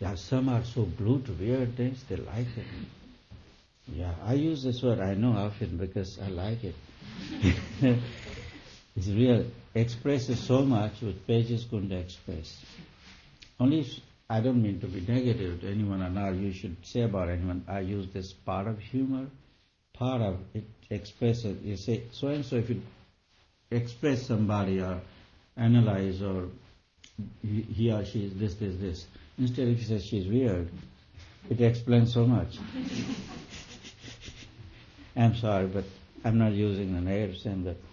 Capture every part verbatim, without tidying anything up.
Yeah, some are so glued to weird things, they like it. Yeah, I use this word, I know often, because I like it. It's real. Expresses so much which pages couldn't express. Only, if, I don't mean to be negative to anyone or not, you should say about anyone, I use this part of humor, part of it expresses, you say, so and so, if you express somebody or analyze or he, he or she is this, this, this, instead if you say she's weird, it explains so much. I'm sorry, but I'm not using the negative sense, but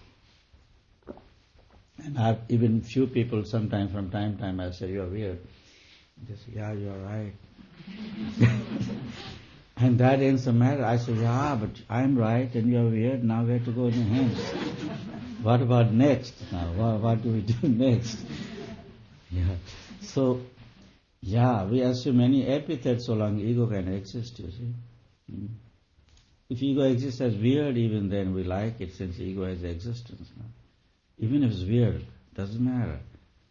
and I've even few people sometimes from time to time I say, you're weird. They say, yeah, you're right. And that ends the matter. I say, yeah, but I'm right and you're weird, now we have to go in the hands. What about next now? What, what do we do next? Yeah. So, yeah, we assume any epithet so long ego can exist, you see. Mm. If ego exists as weird, even then we like it since ego has existence. No? Even if it's weird, doesn't matter.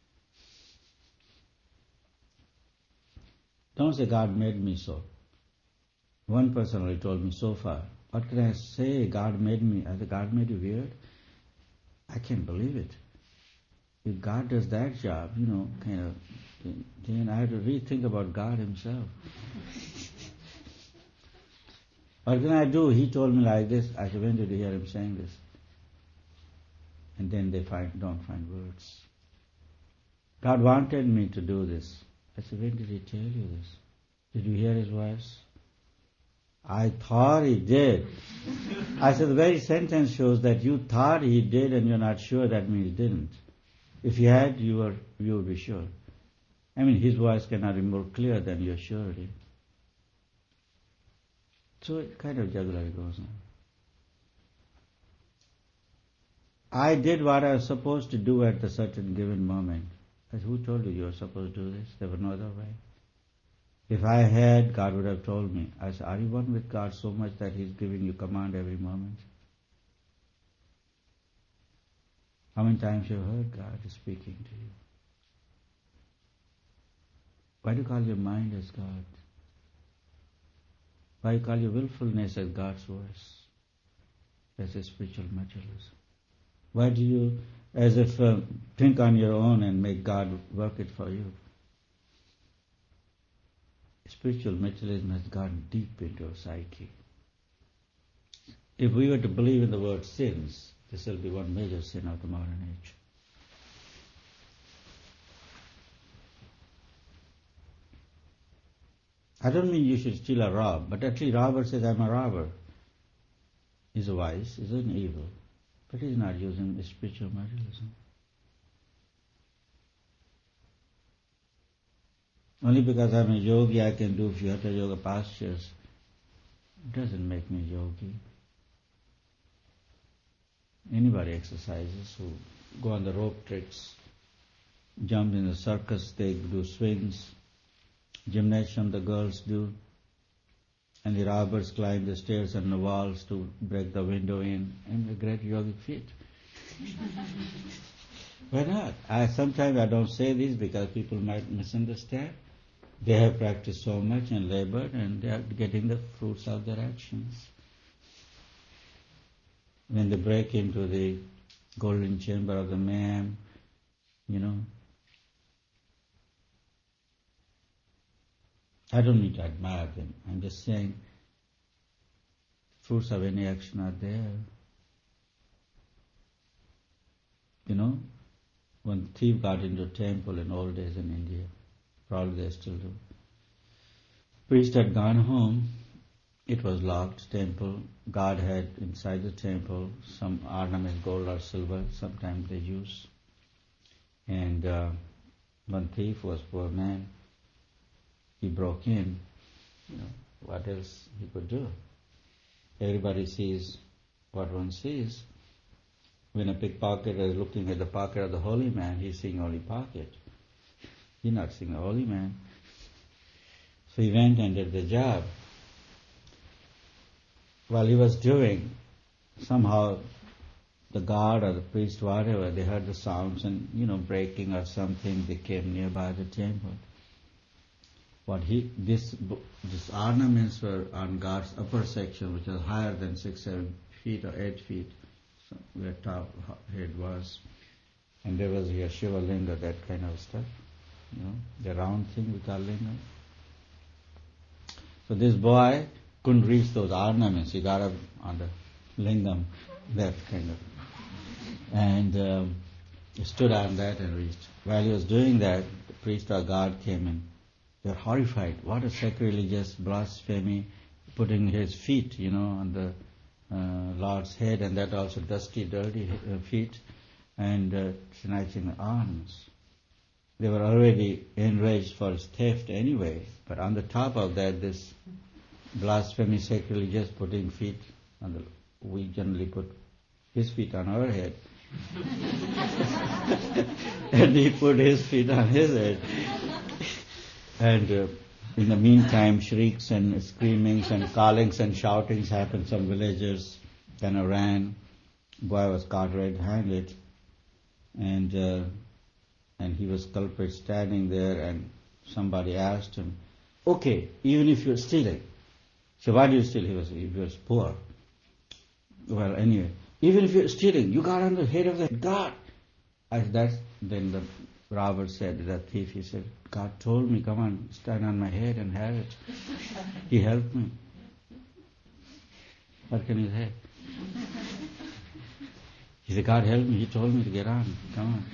Don't say God made me so. One person only told me so far. What can I say? God made me. I said, God made you weird? I can't believe it. If God does that job, you know, kind of, then I have to rethink about God himself. What can I do? He told me like this. I said, when did you hear him saying this? And then they find, don't find words. God wanted me to do this. I said, when did he tell you this? Did you hear his voice? I thought he did. I said, the very sentence shows that you thought he did and you're not sure, that means he didn't. If he had, you were, you would be sure. I mean, his voice cannot be more clear than your surety. So it kind of jugglery goes on. I did what I was supposed to do at a certain given moment. I said, who told you you were supposed to do this? There was no other way. If I had, God would have told me. I said, are you one with God so much that He's giving you command every moment? How many times you have heard God is speaking to you? Why do you call your mind as God? Why do you call your willfulness as God's voice? That's a spiritual materialism. Why do you, as if, uh, think on your own and make God work it for you? Spiritual materialism has gone deep into our psyche. If we were to believe in the word sins, this will be one major sin of the modern age. I don't mean you should steal or rob, but at least robber says, I'm a robber. He's a vice, he's an evil, but he's not using spiritual materialism. Only because I'm a yogi I can do a few hatha yoga postures. It doesn't make me a yogi. Anybody exercises who go on the rope tricks, jump in the circus, they do swings, gymnasium the girls do, and the robbers climb the stairs and the walls to break the window in, and a great yogic feat. Why not? I sometimes I don't say this because people might misunderstand. They have practiced so much and labored and they are getting the fruits of their actions. When they break into the golden chamber of the man, you know, I don't need to admire them. I'm just saying fruits of any action are there. You know, when thief got into a temple in old days in India, probably they still do. Priest had gone home. It was locked temple. God had inside the temple some ornaments, gold or silver, sometimes they use. And uh, one thief was poor man. He broke in. You know, what else he could do? Everybody sees what one sees. When a pickpocket is looking at the pocket of the holy man, he's seeing only pocket. He's not seeing the holy man. So he went and did the job. While he was doing, somehow the guard or the priest, whatever, they heard the sounds and, you know, breaking or something, they came nearby the temple. what he this this ornaments were on God's upper section, which was higher than six, seven feet or eight feet, so where top head was, and there was here Shiva Linga, that kind of stuff, you know, the round thing we call linga. So this boy couldn't reach those ornaments. He got up on the lingam, that kind of, and um, he stood on that and reached. While he was doing that, the priest or God came in. They were horrified. What a sacrilegious blasphemy, putting his feet, you know, on the uh, Lord's head, and that also dusty, dirty uh, feet, and uh, snatching the arms. They were already enraged for his theft anyway, but on the top of that, this blasphemy, sacrilegious, putting feet on the, we generally put his feet on our head. And he put his feet on his head. And uh, in the meantime, shrieks and screamings and callings and shoutings happened. Some villagers kind of ran. Boy was caught red-handed. And uh, and he was culprit standing there, and somebody asked him, okay, even if you're stealing. So why do you steal? He was, he was poor. Well, anyway, even if you're stealing, you got on the head of the God. As that, then the robber said, the thief, he said, God told me, come on, stand on my head and have it. He helped me. What can you say? He said, God helped me, he told me to get on, come on.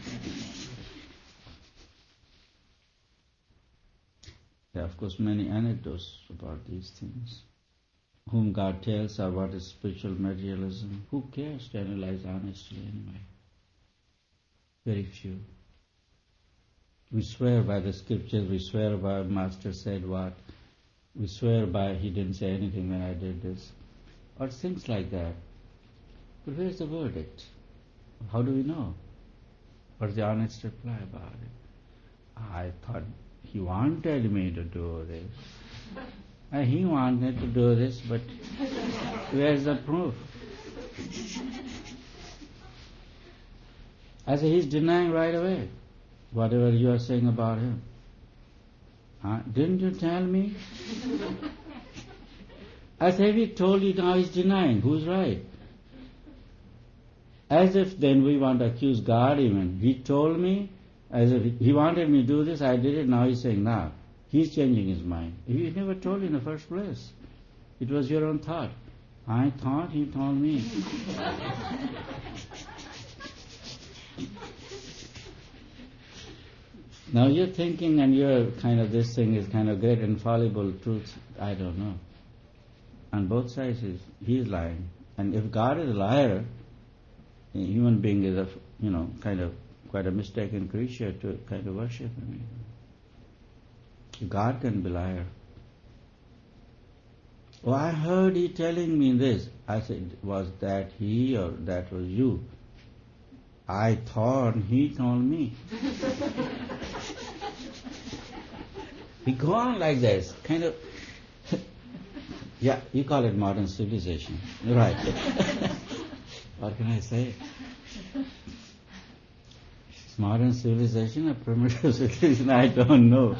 There are, of course, many anecdotes about these things. Whom God tells or what is spiritual materialism, who cares to analyze honestly anyway? Very few. We swear by the scriptures, we swear by Master said what, we swear by he didn't say anything when I did this, or things like that. But where's the verdict? How do we know? What's the honest reply about it? I thought he wanted me to do this. And he wanted to do this, but where's the proof? I said, he's denying right away whatever you are saying about him. Huh? Didn't you tell me? I said, he told you, now he's denying. Who's right? As if then we want to accuse God even. He told me, as if he wanted me to do this, I did it, now he's saying, nah. He's changing his mind. He never told you in the first place. It was your own thought. I thought, he told me. Now you're thinking and you're kind of, this thing is kind of great infallible truth. I don't know. On both sides, he's lying. And if God is a liar, a human being is a, you know, kind of quite a mistaken creature to kind of worship him. God can be liar. Oh, I heard he telling me this. I said, was that he or that was you? I thought he told me. We go on like this, kind of. Yeah, you call it modern civilization. Right. What can I say? It's modern civilization or primitive civilization? I don't know.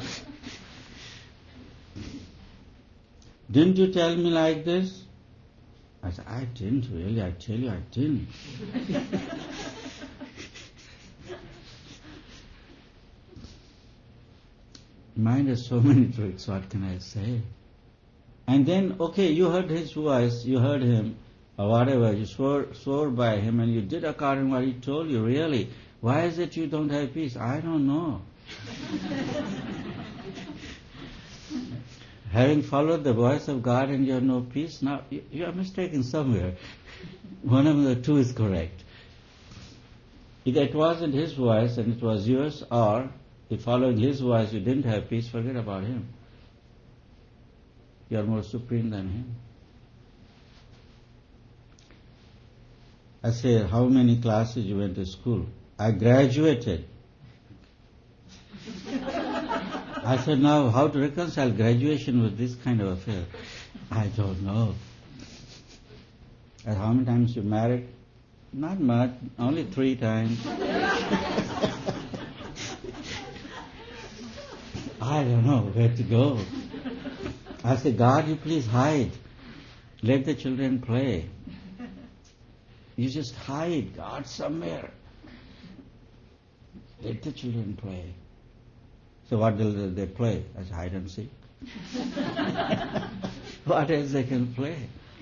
Didn't you tell me like this? I said, I didn't really, I tell you I didn't. Mind has so many tricks, what can I say? And then, okay, you heard his voice, you heard him, or whatever, you swore, swore by him and you did according to what he told you, really. Why is it you don't have peace? I don't know. Having followed the voice of God and you have no peace, now you are mistaken somewhere. One of the two is correct. Either it wasn't his voice and it was yours, or if following his voice you didn't have peace, forget about him. You are more supreme than him. I say, how many classes you went to school? I graduated. I said, now how to reconcile graduation with this kind of affair? I don't know. And how many times you married? Not much, only three times. I don't know where to go. I said, God, you please hide. Let the children play. You just hide God somewhere. Let the children play. So what do they play? As hide and seek. What else they can play?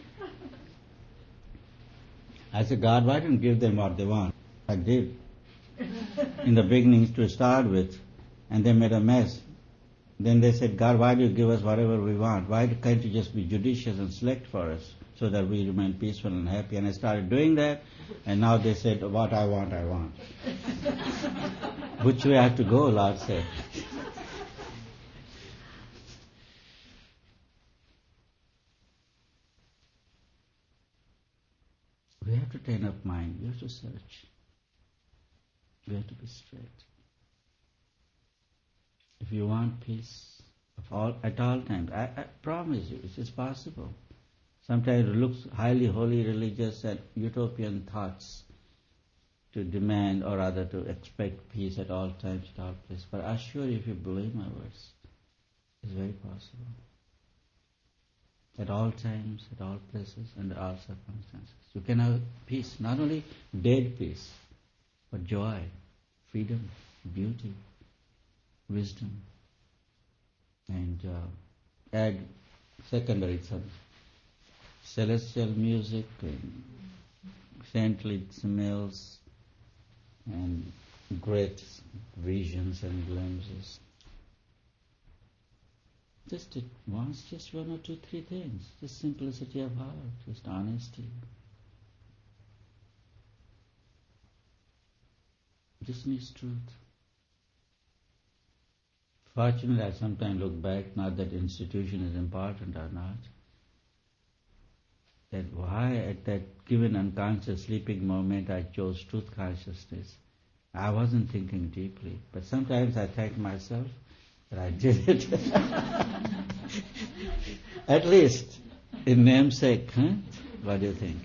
I said, God, why don't you give them what they want? I did. In the beginning to start with, and they made a mess. Then they said, God, why do you give us whatever we want? Why can't you just be judicious and select for us so that we remain peaceful and happy? And I started doing that, and now they said, what I want, I want. Which way I have to go, Lord said. We have to train up mind. We have to search. We have to be straight. If you want peace of all, at all times, I, I promise you, it is possible. Sometimes it looks highly holy, religious and utopian thoughts to demand or rather to expect peace at all times, at all places. But I assure you, if you believe my words, it's very possible. At all times, at all places, under all circumstances. You can have peace, not only dead peace, but joy, freedom, beauty, wisdom, and uh, add secondary some celestial music and saintly smells and great visions and glimpses. Just it once, just one or two, three things. Just simplicity of heart, just honesty. Just needs truth. Fortunately, I sometimes look back, not that institution is important or not, that why at that given unconscious sleeping moment I chose truth consciousness. I wasn't thinking deeply, but sometimes I thank myself that I did it. At least, in namesake, huh? What do you think?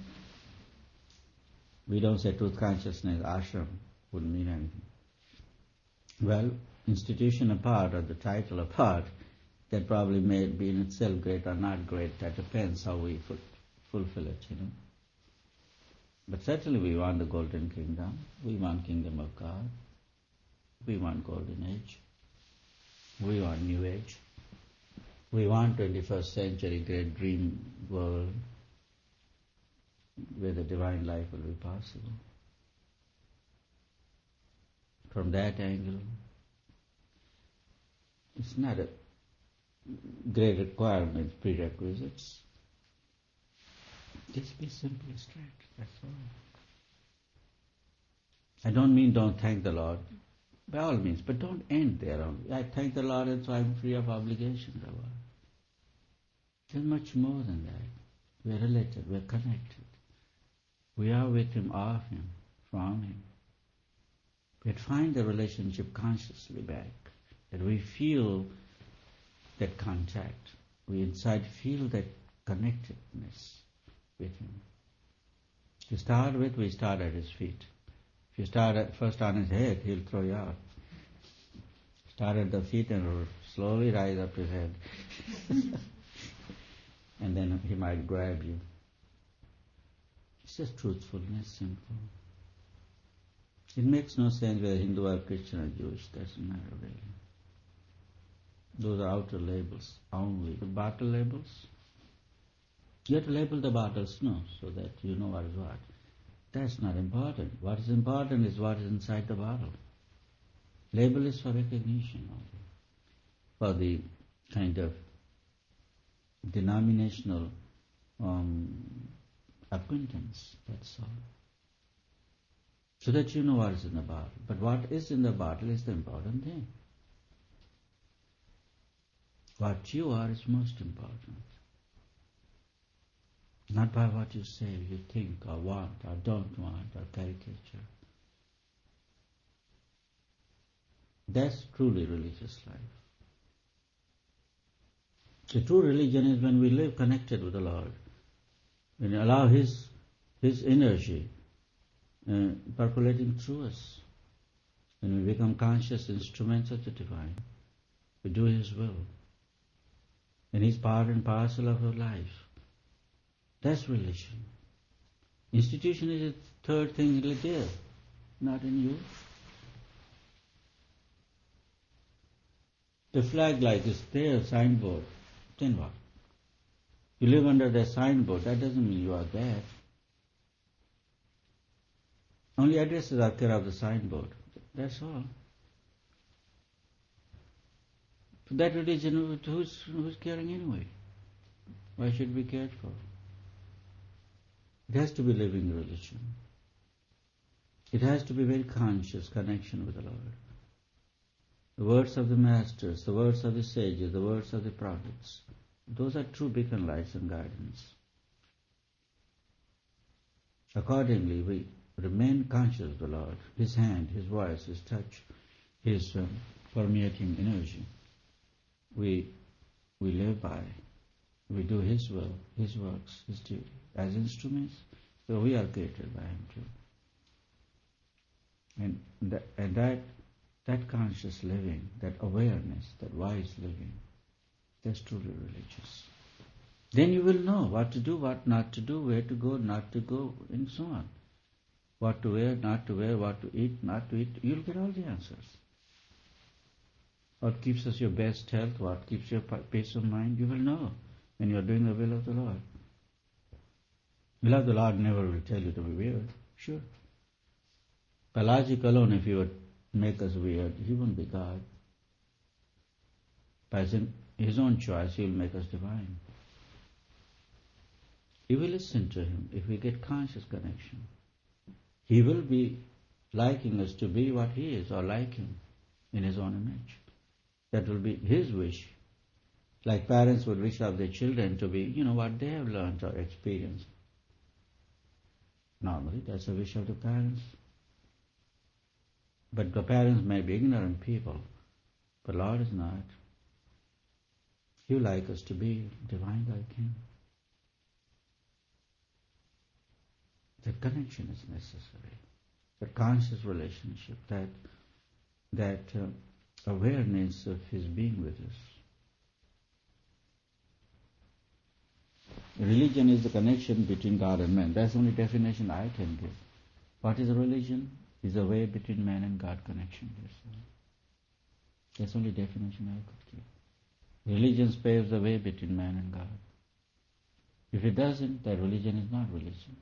We don't say truth consciousness, ashram, wouldn't mean anything. Well, institution apart or the title apart, that probably may be in itself great or not great. That depends how we ful- fulfill it, you know. But certainly we want the golden kingdom. We want kingdom of God. We want golden age. We want new age. We want twenty-first century great dream world where the divine life will be possible. From that angle, it's not a great requirement, prerequisites. Just be simple, straight, that's all. I don't mean don't thank the Lord, by all means, but don't end there only. I thank the Lord and so I'm free of obligations. There's much more than that. We're related, we're connected. We are with Him, of Him, from Him. But find the relationship consciously back, that we feel that contact. We inside feel that connectedness with Him. To start with, we start at His feet. If you start at first on His head, He'll throw you out. Start at the feet and slowly rise up His head. And then He might grab you. It's just truthfulness, simple. It makes no sense whether Hindu or Christian or Jewish, doesn't matter really. Those are outer labels only. The bottle labels, you have to label the bottles, no, so that you know what is what. That's not important. What is important is what is inside the bottle. Label is for recognition only, for the kind of denominational um, acquaintance, that's all. So that you know what is in the bottle. But what is in the bottle is the important thing. What you are is most important. Not by what you say, you think, or want, or don't want, or caricature. That's truly religious life. The true religion is when we live connected with the Lord, when we allow His His energy uh, percolating through us, when we become conscious instruments of the divine, We do His will. And He's part and parcel of our life. That's religion. Institution is a third thing there, not in you. The flag like is there, signboard, then what? You live under the signboard, that doesn't mean you are there. Only addresses are there of the signboard. That's all. For that religion, who's, who's caring anyway? Why should we care for? It has to be living religion. It has to be very conscious connection with the Lord. The words of the masters, the words of the sages, the words of the prophets, those are true beacon lights and guidance. Accordingly, we remain conscious of the Lord, His hand, His voice, His touch, His um, permeating energy. We we live by, we do His will, His works, His duty as instruments. So we are created by Him too. And that, and that that conscious living, that awareness, that wise living, that's truly religious. Then you will know what to do, what not to do, where to go, not to go, and so on. What to wear, not to wear, what to eat, not to eat. You'll get all the answers. What keeps us your best health, what keeps your peace of mind, you will know when you are doing the will of the Lord. The will of the Lord never will tell you to be weird, sure. By logic alone, if He would make us weird, He won't be God. By His own choice, He will make us divine. If we listen to Him, if we get conscious connection, He will be liking us to be what He is, or like Him in His own image. That will be His wish. Like parents would wish of their children to be, you know, what they have learned or experienced. Normally, that's a wish of the parents. But the parents may be ignorant people, but Lord is not. He would like us to be divine like Him. That connection is necessary. The conscious relationship, that that uh, awareness of His being with us. Religion is the connection between God and man. That's the only definition I can give. What is a religion? Is a way between man and God connection. That's the only definition I could give. Religion paves the way between man and God. If it doesn't, that religion is not religion.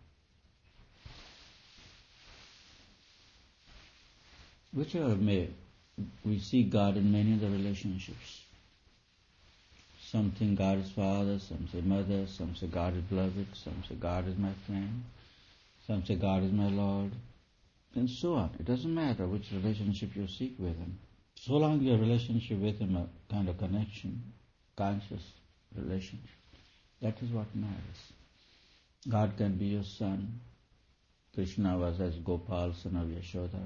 Whichever may, we see God in many of the relationships. Some think God is father, some say mother, some say God is beloved, some say God is my friend, some say God is my Lord, and so on. It doesn't matter which relationship you seek with Him. So long your relationship with Him a kind of connection, conscious relationship, that is what matters. God can be your son. Krishna was as Gopal, son of Yashoda.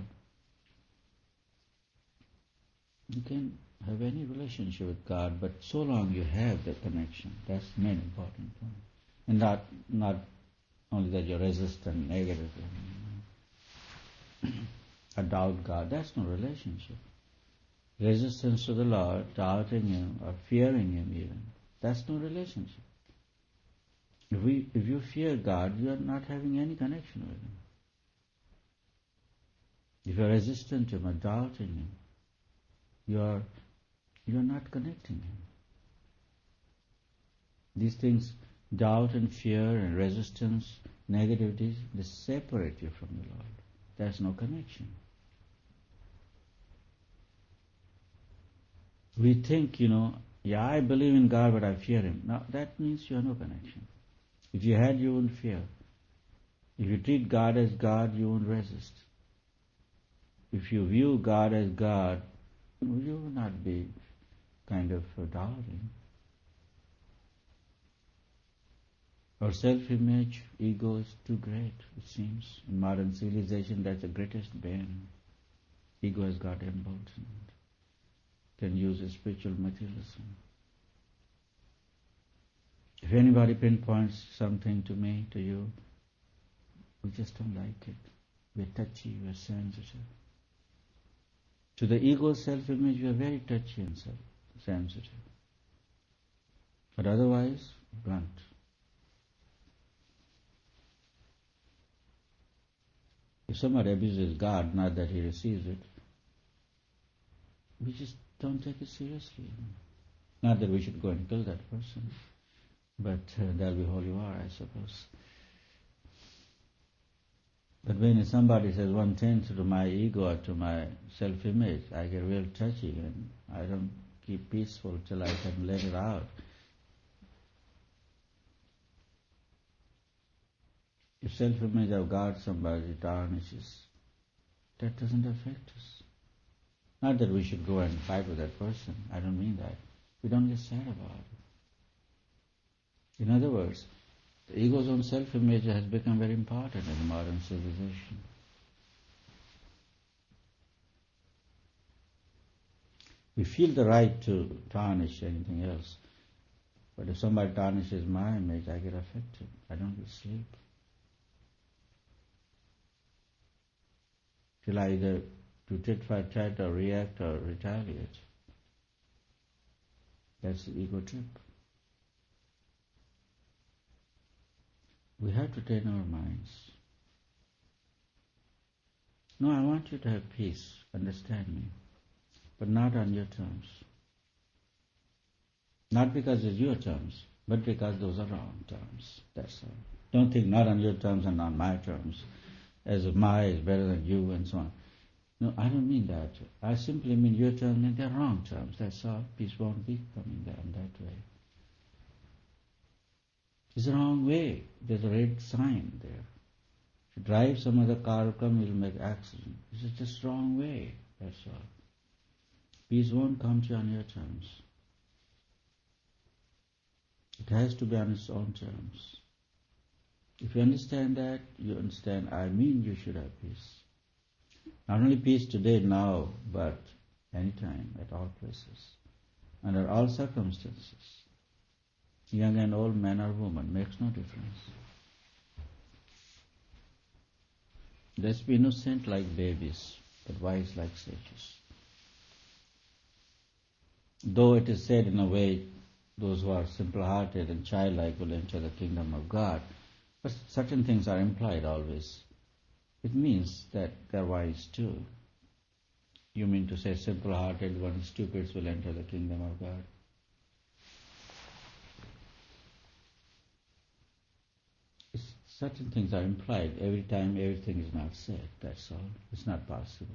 You can have any relationship with God, but so long you have that connection, that's the main important point. And not not only that you're resistant, negative, or doubt God, that's no relationship. Resistance to the Lord, doubting Him, or fearing Him even, that's no relationship. If we, if you fear God, you are not having any connection with Him. If you are resistant to Him or doubting Him, you are you are not connecting Him. These things, doubt and fear and resistance, negativities, they separate you from the Lord. There's no connection. We think, you know, yeah, I believe in God, but I fear Him. Now, that means you have no connection. If you had, you wouldn't fear. If you treat God as God, you won't resist. If you view God as God, you will not be kind of doubting. Our self-image, ego is too great, it seems. In modern civilization, that's the greatest bane. Ego has got emboldened, can use a spiritual materialism. If anybody pinpoints something to me, to you, we just don't like it. We're touchy, we're sensitive. To the ego self-image, we are very touchy and sensitive. But otherwise, blunt. If somebody abuses God, not that he receives it, we just don't take it seriously. Not that we should go and kill that person, but uh, there'll be holy war, I suppose. But when somebody says one thing to my ego or to my self-image, I get real touchy and I don't keep peaceful till I can let it out. If self-image of God somebody tarnishes, that doesn't affect us. Not that we should go and fight with that person. I don't mean that. We don't get sad about it. In other words, the ego's own self-image has become very important in modern civilization. We feel the right to tarnish anything else. But if somebody tarnishes my image, I get affected. I don't get sleep. Till I either do tit for tat or react or retaliate. That's the ego trip. We have to train our minds. No, I want you to have peace, understand me, but not on your terms. Not because it's your terms, but because those are wrong terms. That's all. Don't think not on your terms and on my terms, as if my is better than you and so on. No, I don't mean that. I simply mean your terms and they're wrong terms. That's all. Peace won't be coming down that way. It's the wrong way. There's a red sign there. If you drive, some other car will come, you'll make accident. It's just wrong way. That's all. Peace won't come to you on your terms. It has to be on its own terms. If you understand that, you understand, I mean you should have peace. Not only peace today, now, but anytime, at all places, under all circumstances. Young and old, man or woman, makes no difference. Let's be innocent like babies, but wise like sages. Though it is said in a way, those who are simple-hearted and childlike will enter the kingdom of God, but certain things are implied always. It means that they are wise too. You mean to say simple-hearted, one stupids will enter the kingdom of God? It's, certain things are implied. Every time everything is not said, that's all. It's not possible.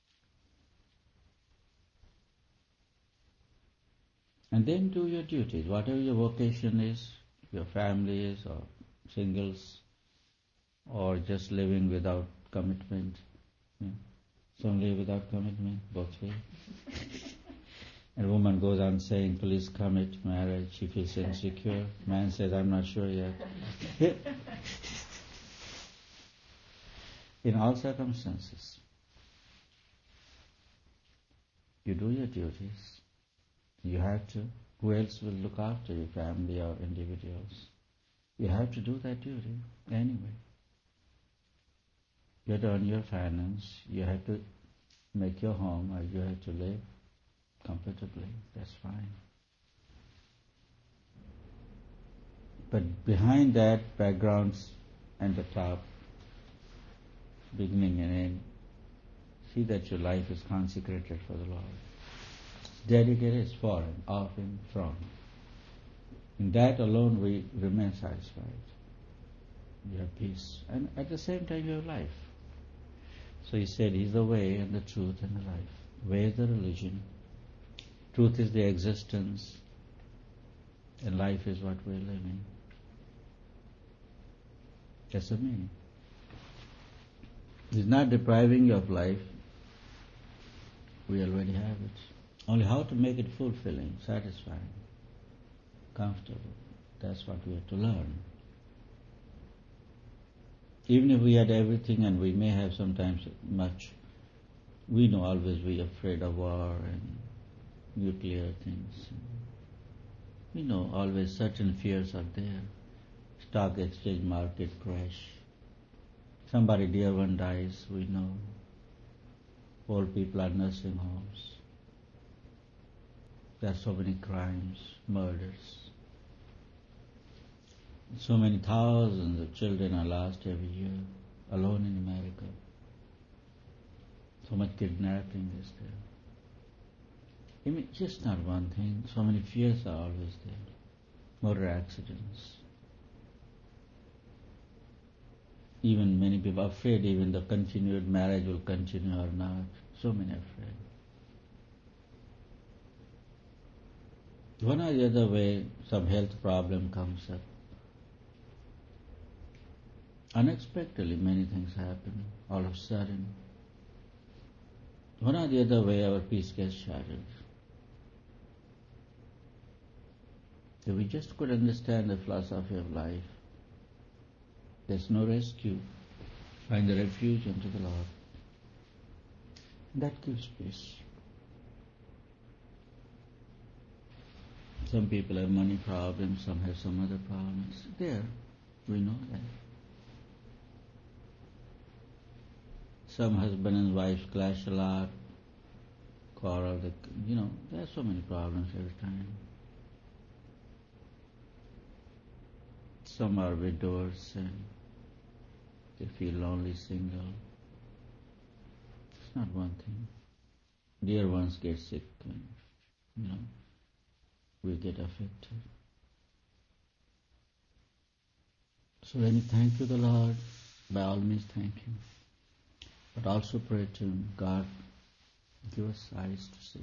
And then do your duties, whatever your vocation is, your family is, or singles, or just living without commitment. Yeah. Some live without commitment, both ways. And a woman goes on saying, please commit marriage. She feels insecure. Man says, I'm not sure yet. In all circumstances, you do your duties. You have to. Who else will look after your family or individuals? You have to do that duty anyway. You have to earn your finance. You have to make your home, or you have to live comfortably. That's fine. But behind that, backgrounds and the top, beginning and end, see that your life is consecrated for the Lord. Dedicated for Him, of Him, from Him. In that alone we remain satisfied. You have peace. And at the same time you have life. So He said He's the way and the truth and the life. Way is the religion. Truth is the existence. And life is what we're living. That's the meaning. He's not depriving you of life. We already have it. Only how to make it fulfilling, satisfying, comfortable. That's what we have to learn. Even if we had everything, and we may have sometimes much, we know always we're afraid of war and nuclear things. We know always certain fears are there. Stock exchange market crash. Somebody dear one dies, we know. Old people are nursing homes. There are so many crimes, murders. So many thousands of children are lost every year, alone in America. So much kidnapping is there. I mean, just not one thing. So many fears are always there. Motor accidents. Even many people are afraid even the continued marriage will continue or not. So many afraid. One or the other way, some health problem comes up. Unexpectedly, many things happen all of a sudden. One or the other way, our peace gets shattered. If we just could understand the philosophy of life, there's no rescue. Find the refuge unto the Lord. That gives peace. Some people have money problems, some have some other problems. There, we know that. Some husband and wife clash a lot, quarrel, you know, there are so many problems every time. Some are widowers and they feel lonely, single. It's not one thing. Dear ones get sick and, you know, we get affected. So when you thank you the Lord, by all means thank Him. But also pray to Him, God, give us eyes to see.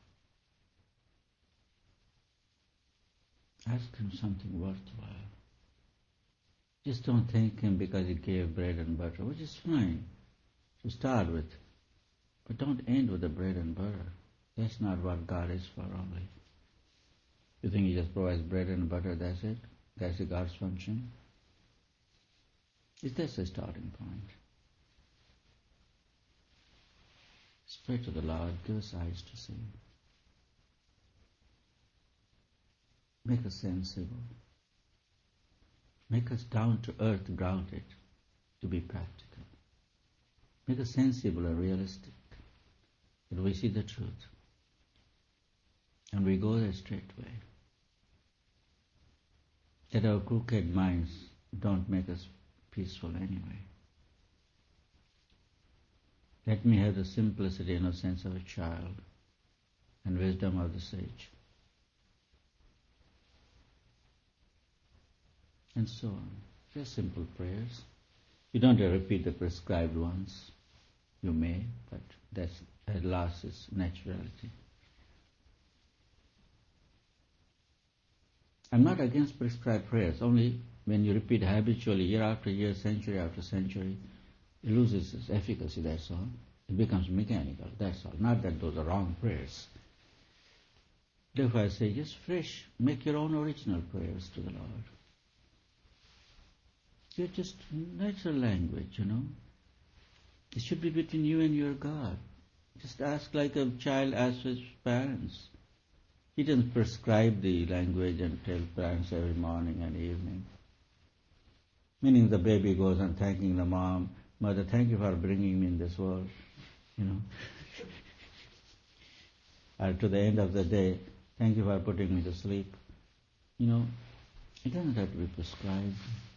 Ask Him something worthwhile. Just don't thank Him because He gave bread and butter, which is fine to start with. But don't end with the bread and butter. That's not what God is for only. You think He just provides bread and butter, that's it? That's the God's function? Is that the starting point? Pray to the Lord, give us eyes to see. Make us sensible. Make us down to earth, grounded, to be practical. Make us sensible and realistic, that we see the truth. And we go the straight way. That our crooked minds don't make us peaceful anyway. Let me have the simplicity and innocence of a child and wisdom of the sage. And so on. Just simple prayers. You don't have to repeat the prescribed ones. You may, but that's at last is naturality. I'm not against prescribed prayers, only when you repeat habitually year after year, century after century, it loses its efficacy, that's all. It becomes mechanical, that's all. Not that those are wrong prayers. Therefore I say, just fresh, make your own original prayers to the Lord. You're just natural language, you know. It should be between you and your God. Just ask like a child asks his parents. He doesn't prescribe the language and tell parents every morning and evening. Meaning the baby goes on thanking the mom, Mother, thank you for bringing me in this world, you know. Or to the end of the day, thank you for putting me to sleep. You know, it doesn't have to be prescribed.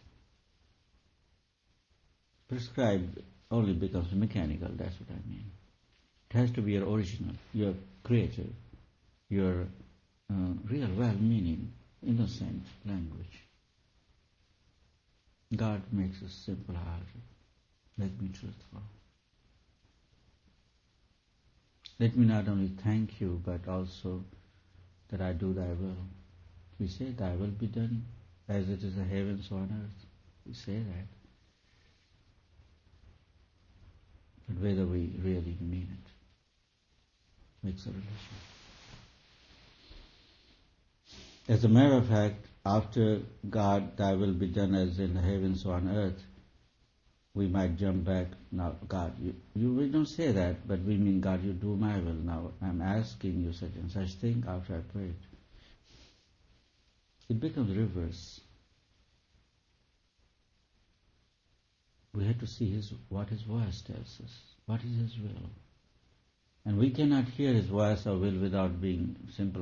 Prescribed only becomes mechanical, that's what I mean. It has to be your original, your creative, your uh, real well-meaning, innocent language. God makes us simple-hearted. Let me truthful. Let me not only thank you, but also that I do thy will. We say, thy will be done as it is in heaven, so on earth. We say that. But whether we really mean it makes a relation. As a matter of fact, after God, thy will be done as in the heavens, so on earth, we might jump back, now God, you, you, we don't say that, but we mean, God, you do my will now. I'm asking you such and such thing after I prayed. It becomes reverse. We have to see his, what his voice tells us, what is his will. And we cannot hear his voice or will without being simple